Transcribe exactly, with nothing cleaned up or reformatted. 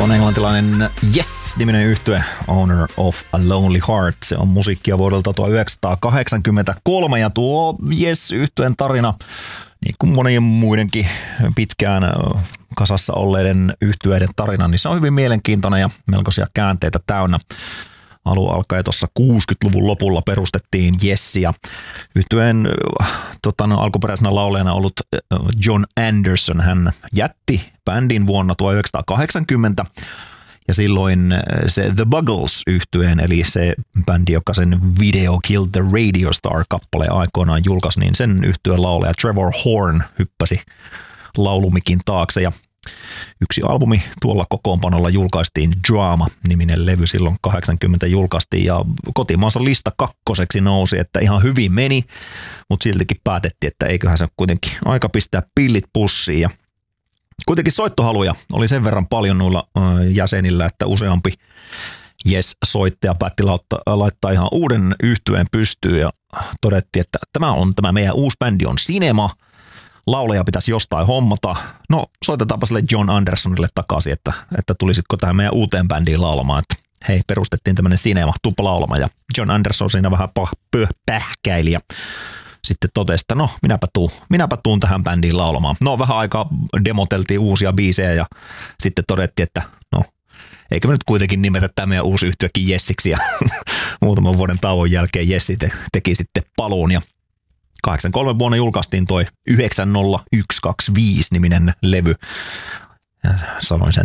Tuo on englantilainen Yes-niminen yhtye, Owner of a Lonely Heart. Se on musiikkia vuodelta tuhatyhdeksänsataakahdeksankymmentäkolme ja tuo Yes-yhtyeen tarina, niin kuin monien muidenkin pitkään kasassa olleiden yhtyeiden tarina, niin se on hyvin mielenkiintoinen ja melkoisia käänteitä täynnä. Alun alkaen tuossa kuusikymmentäluvun lopulla perustettiin Yes ja yhtyeen tota, no, alkuperäisenä laulajana ollut John Anderson. Hän jätti bändin vuonna tuhatyhdeksänsataakahdeksankymmentä ja silloin se The Buggles-yhtyeen, eli se bändi, joka sen Video Killed the Radio Star-kappaleen aikoinaan julkaisi, niin sen yhtyeen laulaja Trevor Horn hyppäsi laulumikin taakse ja yksi albumi tuolla kokoonpanolla julkaistiin, Drama-niminen levy silloin kahdeksankymmentä julkaistiin ja kotimaansa lista kakkoseksi nousi, että ihan hyvin meni, mutta siltikin päätettiin, että eiköhän se kuitenkin aika pistää pillit pussiin ja kuitenkin soittohaluja oli sen verran paljon noilla jäsenillä, että useampi Yes-soittaja päätti laittaa ihan uuden yhtyeen pystyyn ja todettiin, että tämä on tämä meidän uusi bändi on Cinema. Laulaja pitäisi jostain hommata. No, soitetaanpa sille John Andersonille takaisin, että, että tulisitko tähän meidän uuteen bändiin laulamaan. Että hei, perustettiin tämmöinen Cinema, tuppa laulamaan. Ja John Anderson siinä vähän pah- pähkäili ja sitten totesi, että no, minäpä tuun, minäpä tuun tähän bändiin laulamaan. No, vähän aikaa demoteltiin uusia biisejä ja sitten todettiin, että no, eikö me nyt kuitenkin nimetä tämä meidän uusi yhtyekin Jessiksi. Ja muutaman vuoden tauon jälkeen Jessi te, teki sitten paluun ja kahdeksankymmentäkolme vuonna julkaistiin toi yhdeksän nolla yksi kaksi viisi niminen levy. Ja sanoin sen